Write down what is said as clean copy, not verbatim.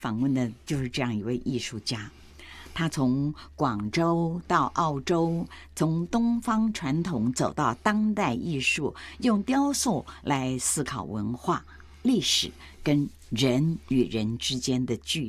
访问的就是这样一位艺术家。他从广州到澳洲，从东方传统走到当代艺术，用雕塑来思考文化、历史跟人与人之间的距